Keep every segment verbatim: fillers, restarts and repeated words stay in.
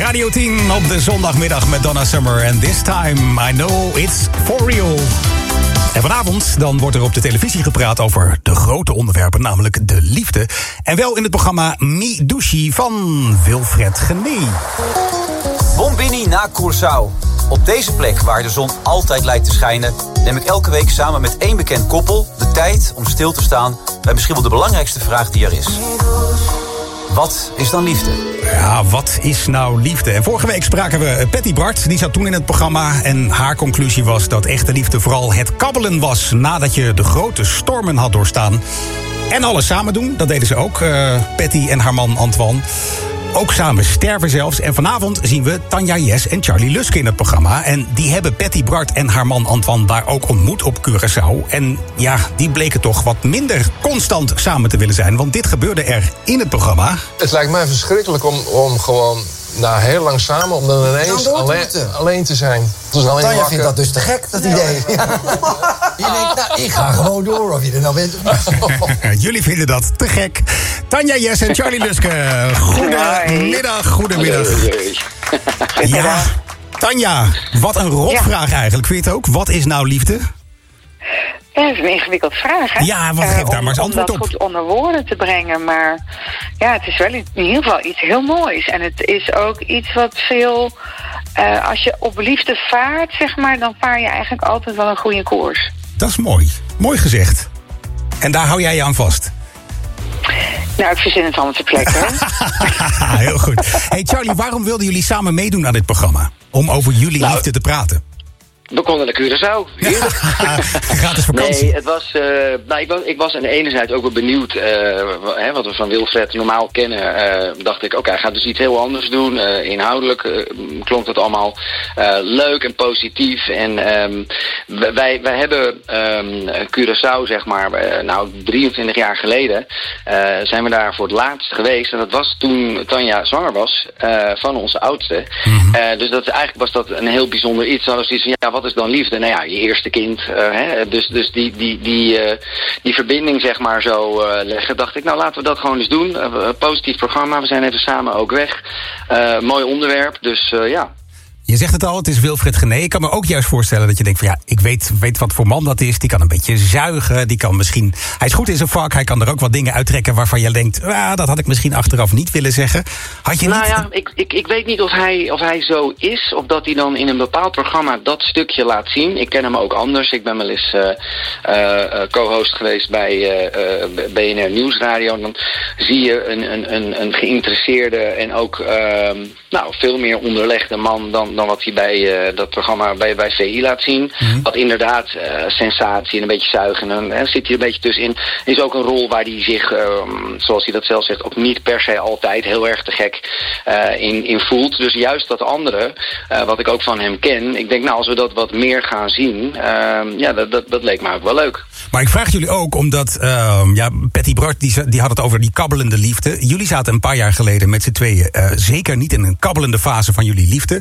Radio tien op de zondagmiddag met Donna Summer. And this time I know it's for real. En vanavond dan wordt er op de televisie gepraat over de grote onderwerpen, namelijk de liefde. En wel in het programma Mi Douchi van Wilfred Genee. Bombini na Curaçao. Op deze plek waar de zon altijd lijkt te schijnen, neem ik elke week samen met één bekend koppel de tijd om stil te staan bij misschien wel de belangrijkste vraag die er is. Wat is dan liefde? Ja, wat is nou liefde? En vorige week spraken we Patty Bart, die zat toen in het programma. En haar conclusie was dat echte liefde vooral het kabbelen was nadat je de grote stormen had doorstaan. En alles samen doen, dat deden ze ook, uh, Patty en haar man Antoine. Ook samen sterven zelfs. En vanavond zien we Tanja Jes en Charlie Luske in het programma. En die hebben Patty Bart en haar man Antoine daar ook ontmoet op Curaçao. En ja, die bleken toch wat minder constant samen te willen zijn. Want dit gebeurde er in het programma. Het lijkt mij verschrikkelijk om, om gewoon na heel lang samen, om dan ineens alleen, alleen te zijn. Dus alleen Tanja wakker. vindt dat dus te gek, dat idee. Ja. Je denkt, nou, ik ga gewoon door of je er nou bent of niet. Jullie vinden dat te gek. Tanja Jes en Charlie Luske. Goedemiddag, goedemiddag. Ja, Tanja, wat een rotvraag eigenlijk. Vind je het ook? Wat is nou liefde? Ja, dat is een ingewikkelde vraag, hè? Ja, wat geeft uh, daar maar eens antwoord op? Om dat goed onder woorden te brengen, maar ja, het is wel in ieder geval iets heel moois. En het is ook iets wat veel, uh, als je op liefde vaart, zeg maar, dan vaar je eigenlijk altijd wel een goede koers. Dat is mooi. Mooi gezegd. En daar hou jij je aan vast? Nou, ik verzin het allemaal ter plekke. Heel goed. Hey Charlie, waarom wilden jullie samen meedoen aan dit programma? Om over jullie nou, liefde te praten. We konden naar Curaçao. Gratis vakantie. Nee, het was, uh, nou, ik was... Ik was aan de ene zijde ook wel benieuwd. Uh, hè, wat we van Wilfred normaal kennen. Uh, dacht ik, oké, okay, hij gaat dus iets heel anders doen. Uh, inhoudelijk uh, klonk dat allemaal uh, leuk en positief. En um, wij, wij hebben um, Curaçao, zeg maar, uh, nou, drieëntwintig jaar geleden uh, zijn we daar voor het laatst geweest. En dat was toen Tanja zwanger was uh, van onze oudste. Mm-hmm. Uh, dus dat, eigenlijk was dat een heel bijzonder iets. Dan was iets van, ja, wat is dan liefde? Nou ja, je eerste kind. Uh, hè? Dus, dus die, die, die, uh, die verbinding, zeg maar, zo uh, leggen. Dacht ik, nou, laten we dat gewoon eens doen. Uh, positief programma. We zijn even samen ook weg. Uh, mooi onderwerp. Dus uh, ja. Je zegt het al, het is Wilfred Genee. Ik kan me ook juist voorstellen dat je denkt van ja, ik weet, weet wat voor man dat is. Die kan een beetje zuigen. Die kan misschien, hij is goed in zijn vak. Hij kan er ook wat dingen uittrekken waarvan je denkt, ah, dat had ik misschien achteraf niet willen zeggen. Had je nou niet... ja, ik, ik, ik weet niet of hij, of hij zo is. Of dat hij dan in een bepaald programma dat stukje laat zien. Ik ken hem ook anders. Ik ben wel eens uh, uh, co-host geweest bij uh, uh, B N R Nieuwsradio. En dan zie je een, een, een, een geïnteresseerde en ook uh, nou, veel meer onderlegde man dan dan wat hij bij uh, dat programma bij, bij V I laat zien. Mm-hmm. Wat inderdaad uh, sensatie en een beetje zuigen. En dan zit hij een beetje tussenin. Is ook een rol waar hij zich, uh, zoals hij dat zelf zegt, ook niet per se altijd heel erg te gek uh, in, in voelt. Dus juist dat andere, uh, wat ik ook van hem ken. Ik denk, nou, als we dat wat meer gaan zien, uh, ja, dat, dat, dat leek mij ook wel leuk. Maar ik vraag jullie ook, omdat uh, ja, Patty Bart, die, die had het over die kabbelende liefde. Jullie zaten een paar jaar geleden met z'n tweeën uh, zeker niet in een kabbelende fase van jullie liefde.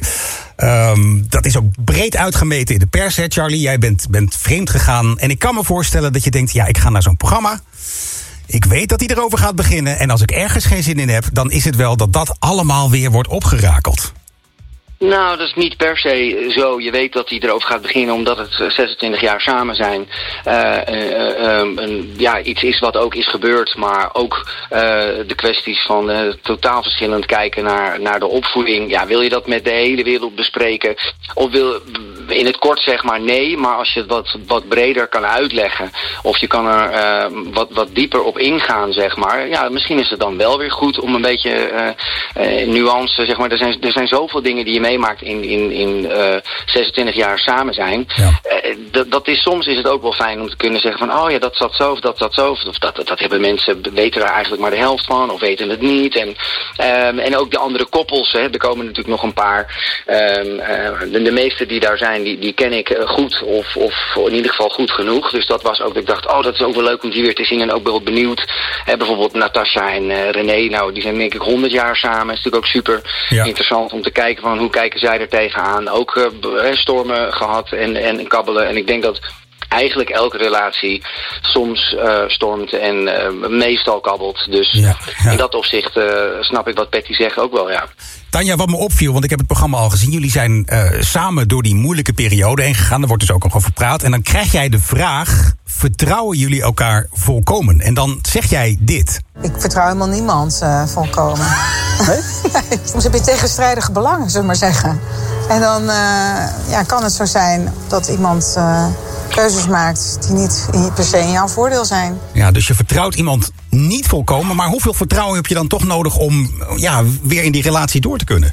Um, dat is ook breed uitgemeten in de pers, hè, Charlie. Jij bent, bent vreemd gegaan. En ik kan me voorstellen dat je denkt, ja, ik ga naar zo'n programma. Ik weet dat hij erover gaat beginnen. En als ik ergens geen zin in heb, dan is het wel dat dat allemaal weer wordt opgerakeld. Nou, dat is niet per se zo. Je weet dat hij erover gaat beginnen omdat het zesentwintig jaar samen zijn. Uh, uh, uh, een, ja, iets is wat ook is gebeurd, maar ook uh, de kwesties van uh, totaal verschillend kijken naar, naar de opvoeding. Ja, wil je dat met de hele wereld bespreken? Of wil in het kort zeg maar nee, maar als je het wat, wat breder kan uitleggen, of je kan er uh, wat, wat dieper op ingaan, zeg maar. Ja, misschien is het dan wel weer goed om een beetje uh, uh, nuance, zeg maar. Er zijn, er zijn zoveel dingen die je meemaakt in, in, in uh, zesentwintig jaar samen zijn. Ja. Uh, dat, dat is, soms is het ook wel fijn om te kunnen zeggen van, oh ja, dat zat zo, of dat zat zo, of dat, dat, dat hebben mensen, weten er eigenlijk maar de helft van, of weten het niet. En, um, en ook de andere koppels, hè, er komen natuurlijk nog een paar. Um, uh, de, de meeste die daar zijn, die, die ken ik goed, of, of in ieder geval goed genoeg. Dus dat was ook dat ik dacht, oh, dat is ook wel leuk om die weer te zien. En ook wel benieuwd. Hè, bijvoorbeeld Natasha en uh, René, nou, die zijn denk ik honderd jaar samen. Het is natuurlijk ook super ja. interessant om te kijken van hoe kijken zij er tegenaan. Ook uh, stormen gehad en, en kabbelen. En ik denk dat eigenlijk elke relatie soms uh, stormt en uh, meestal kabbelt. Dus ja, ja. in dat opzicht uh, snap ik wat Patty zegt ook wel, ja. Tanja, wat me opviel, want ik heb het programma al gezien. Jullie zijn uh, samen door die moeilijke periode heen gegaan. Er wordt dus ook nog over gepraat. En dan krijg jij de vraag, vertrouwen jullie elkaar volkomen? En dan zeg jij dit. Ik vertrouw helemaal niemand uh, volkomen. Nee? Nee? Soms heb je tegenstrijdige belangen, zullen we maar zeggen. En dan uh, ja, kan het zo zijn dat iemand uh, keuzes maakt die niet per se in jouw voordeel zijn. Ja, dus je vertrouwt iemand niet volkomen. Maar hoeveel vertrouwen heb je dan toch nodig om ja, weer in die relatie door te kunnen?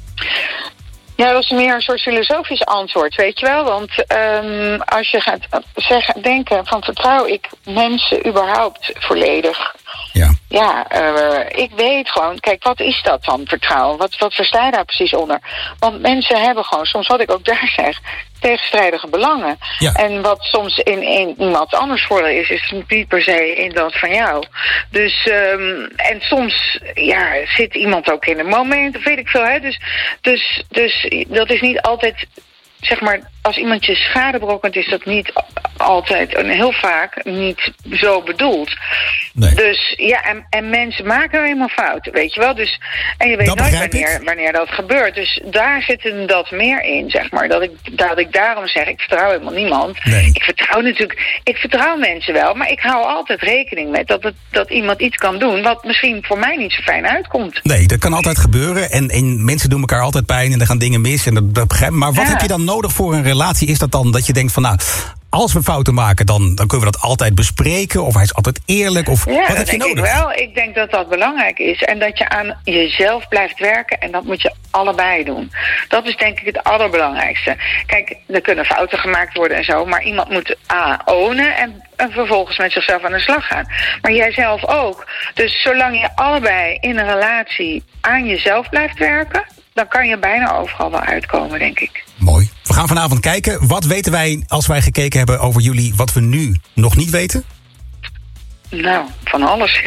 Ja, dat is meer een soort filosofisch antwoord, weet je wel. Want um, als je gaat zeggen, denken van vertrouw ik mensen überhaupt volledig? Ja, ja uh, ik weet gewoon, kijk, wat is dat dan, vertrouwen? Wat, wat versta je daar precies onder? Want mensen hebben gewoon, soms wat ik ook daar zeg, tegenstrijdige belangen. Ja. En wat soms in, in iemand anders voordeel is, is niet per se in dat van jou. Dus, um, en soms, ja, zit iemand ook in een moment, of weet ik veel, hè. Dus, dus, dus dat is niet altijd, zeg maar, als iemand je schade berokkent, is dat niet altijd en heel vaak niet zo bedoeld. Nee. Dus ja, en, en mensen maken nou eenmaal fouten, weet je wel. Dus, en je weet Dat nooit begrijp wanneer, ik. wanneer dat gebeurt. Dus daar zit hem dat meer in, zeg maar. Dat ik, dat ik daarom zeg, ik vertrouw helemaal niemand. Nee. Ik vertrouw natuurlijk, ik vertrouw mensen wel, maar ik hou altijd rekening met dat, het, dat iemand iets kan doen wat misschien voor mij niet zo fijn uitkomt. Nee, dat kan altijd gebeuren. En, en mensen doen elkaar altijd pijn en er gaan dingen mis. En dat, dat begrijp ik. Maar wat Ja. heb je dan nodig voor een relatie? Is dat dan dat je denkt van, nou, als we fouten maken, dan, dan kunnen we dat altijd bespreken? Of hij is altijd eerlijk? Of Ja, wat dat heb je denk nodig? ik wel. Ik denk dat dat belangrijk is. En dat je aan jezelf blijft werken. En dat moet je allebei doen. Dat is denk ik het allerbelangrijkste. Kijk, er kunnen fouten gemaakt worden en zo. Maar iemand moet A, ownen en, en vervolgens met zichzelf aan de slag gaan. Maar jij zelf ook. Dus zolang je allebei in een relatie aan jezelf blijft werken, dan kan je bijna overal wel uitkomen, denk ik. Mooi. We gaan vanavond kijken. Wat weten wij als wij gekeken hebben over jullie, wat we nu nog niet weten? Nou, van alles.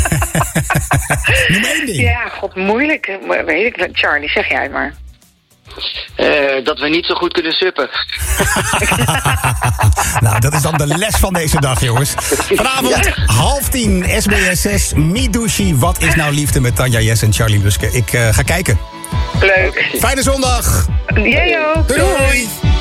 Noem één ding. Ja, god, moeilijk. Weet ik, Charlie, zeg jij het maar. Uh, dat we niet zo goed kunnen suppen. Nou, dat is dan de les van deze dag, jongens. Vanavond, ja. half tien, S B S zes, Midushi. Wat is nou liefde met Tanja Yes en Charlie Luske? Ik uh, ga kijken. Leuk. Fijne zondag. Jij ook. Doei. Doei.